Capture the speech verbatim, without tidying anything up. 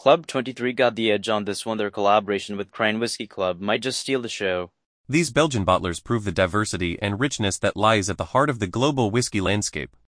Club twenty-three got the edge on this one. Their collaboration with Crane Whiskey Club might just steal the show. These Belgian bottlers prove the diversity and richness that lies at the heart of the global whiskey landscape.